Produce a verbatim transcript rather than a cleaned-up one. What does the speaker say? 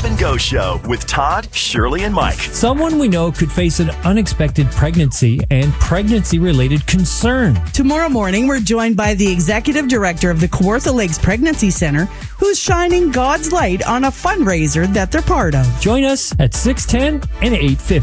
and Go Show with Todd, Shirley, and Mike. Someone we know could face an unexpected pregnancy and pregnancy-related concern. Tomorrow morning, we're joined by the executive director of the Kawartha Lakes Pregnancy Center, who's shining God's light on a fundraiser that they're part of. Join us at six ten and eight fifty.